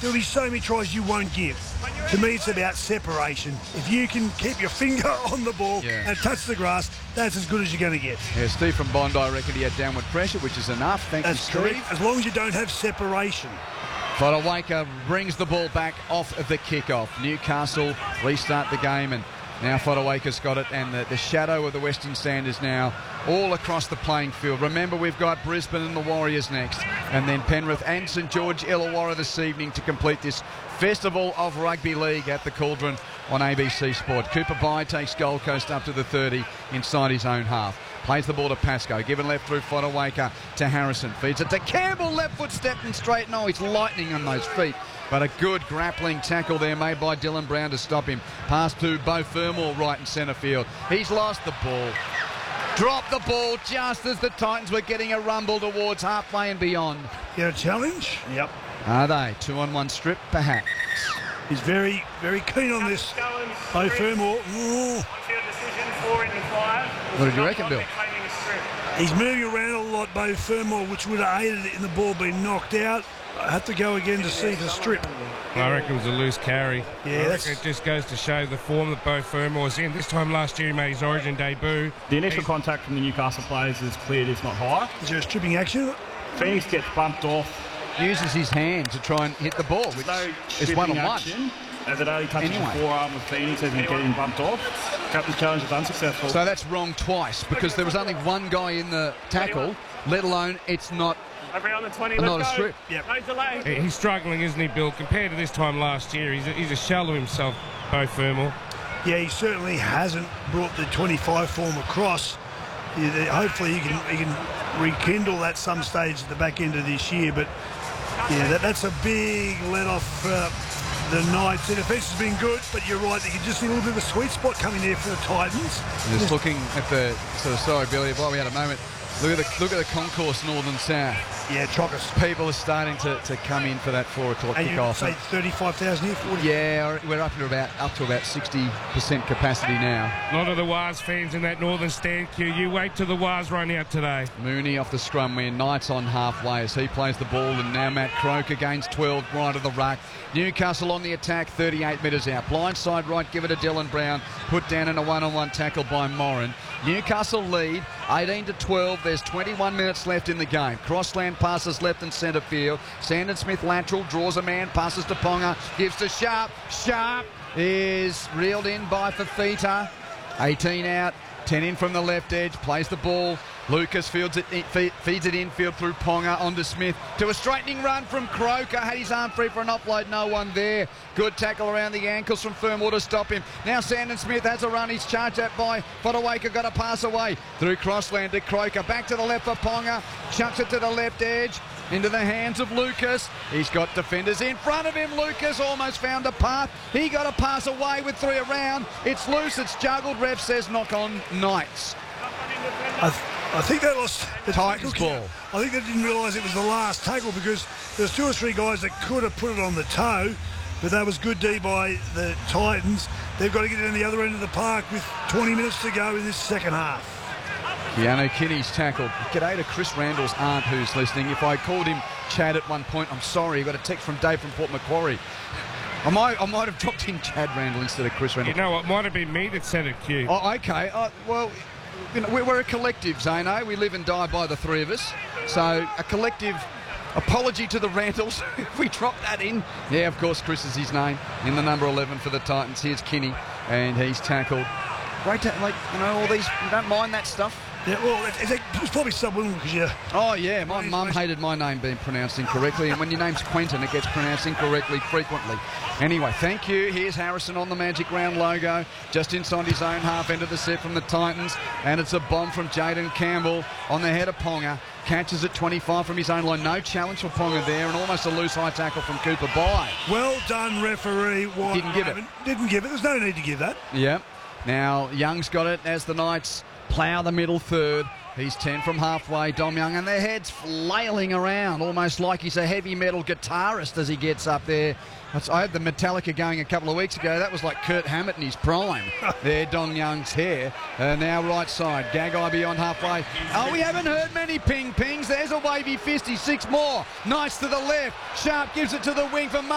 there'll be so many tries you won't give. To me, it's about separation. If you can keep your finger on the ball and touch the grass, that's as good as you're going to get. Yeah, Steve from Bondi reckoned he had downward pressure, which is enough. Thank you, Steve. Correct, as long as you don't have separation. Fodawaker brings the ball back off of the kickoff. Newcastle restart the game, and now Fodawaker's got it, and the shadow of the Western Standards now all across the playing field. Remember, we've got Brisbane and the Warriors next, and then Penrith and St George Illawarra this evening to complete this festival of rugby league at the Cauldron on ABC Sport. Cooper Bye takes Gold Coast up to the 30 inside his own half. Plays the ball to Pascoe, given left through Fodawaker to Harrison. Feeds it to Campbell, left foot stepped and straight. No, he's lightning on those feet. But a good grappling tackle there made by Dylan Brown to stop him. Pass to Beau Fermor right in centre field. He's lost the ball. Dropped the ball just as the Titans were getting a rumble towards halfway and beyond. Get a challenge? Yep. Are they? 2-on-1 strip, perhaps. He's very, very keen on this. Beau Fermor. What did you reckon, Bill? He's moving around a lot, Beau Fermor, which would have aided in the ball being knocked out. I have to go again to see the strip. I reckon it was a loose carry. Yeah, it just goes to show the form that Beau Fermor's in. This time last year he made his Origin debut. The initial contact from the Newcastle players is cleared, it's not high. Is there a stripping action? Phoenix gets bumped off. Uses his hand to try and hit the ball, which is 1-on-1. As it only touches the forearm of Phoenix as he's getting bumped off. Captain's challenge is unsuccessful. So that's wrong twice, because there was only one guy in the tackle, let alone it's not a strip. Yep. No delay. He's struggling, isn't he, Bill? Compared to this time last year, he's a shell of himself, Beau Fermor. Yeah, he certainly hasn't brought the 25 form across. Hopefully he can rekindle that some stage at the back end of this year, but yeah, that's a big let-off the Knights. The defence has been good, but you're right, you just need a little bit of a sweet spot coming there for the Titans. Just looking at the sorry, Billy, while we had a moment, look at the concourse north and south. Yeah, chockers. People are starting to come in for that 4 o'clock and kickoff. And you say 35,000 here? 40? Yeah, we're up to about 60% capacity now. A lot of the Waz fans in that northern stand queue. You wait till the Waz run out today. Mooney off the scrum win. Knights on halfway as he plays the ball, and now Matt Croker gains 12 right of the ruck. Newcastle on the attack, 38 metres out. Blindside right, give it to Dylan Brown. Put down in a 1-on-1 tackle by Moran. Newcastle lead 18-12. There's 21 minutes left in the game. Crossland passes left and centre field. Sandon Smith lateral, draws a man, passes to Ponga, gives to Sharp. Sharp is reeled in by Fafita. 18 out, 10 in from the left edge, plays the ball. Lucas feeds it infield through Ponga onto Smith to a straightening run from Croker. Had his arm free for an offload, no one there. Good tackle around the ankles from Fermor to stop him. Now Sandon Smith has a run. He's charged at by Fodawaker, got a pass away through Crossland to Croker. Back to the left for Ponga. Chucks it to the left edge into the hands of Lucas. He's got defenders in front of him. Lucas almost found a path. He got a pass away with 3 around. It's loose. It's juggled. Ref says knock on Knights. I think they lost the Titans ball. I think they didn't realise it was the last tackle because there's 2 or 3 guys that could have put it on the toe, but that was good D by the Titans. They've got to get it in the other end of the park with 20 minutes to go in this second half. Keanu Kinney's tackled. G'day to Chris Randall's aunt who's listening. If I called him Chad at one point, I'm sorry. I got a text from Dave from Port Macquarie. I might have dropped in Chad Randall instead of Chris Randall. You know what? Might have been me that said it, Q. Oh, okay. Well, you know, we're a collective, Zano. We live and die by the 3 of us. So a collective apology to the Randalls if we drop that in. Yeah, of course, Chris is his name in the number 11 for the Titans. Here's Kinney, and he's tackled. Great, all these, you don't mind that stuff. Yeah, well, it's probably subliminal because you... Oh, yeah, my mum hated my name being pronounced incorrectly, and when your name's Quentin, it gets pronounced incorrectly frequently. Anyway, thank you. Here's Harrison on the Magic Round logo, just inside his own half end of the set from the Titans, and it's a bomb from Jaden Campbell on the head of Ponga. Catches at 25 from his own line. No challenge for Ponga there, and almost a loose high tackle from Cooper Bye. Well done, referee. Didn't give it. Didn't give it. There's no need to give that. Yeah. Now, Young's got it as the Knights plough the middle third. He's 10 from halfway, Dom Young, and their head's flailing around, almost like he's a heavy metal guitarist as he gets up there. I had the Metallica going a couple of weeks ago. That was like Kurt Hammett in his prime. There, Dom Young's hair. Now right side, Gagai beyond halfway. Oh, we haven't heard many ping-pings. There's a wavy fisty, 6 more. Nice to the left. Sharp gives it to the wing for